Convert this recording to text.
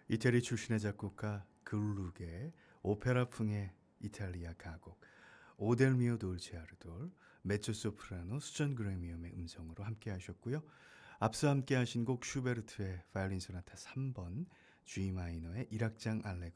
이태리 출신의 작곡가 글룩의 오페라풍의 이탈리아 가곡 오델미오 돌체 아르돌 메조소프라노 수전 그레미엄의 음성으로 함께 하셨고요. 앞서 함께 하신 곡 슈베르트의 바이올린 소나타 3번 G 마이너의 1악장 알레그로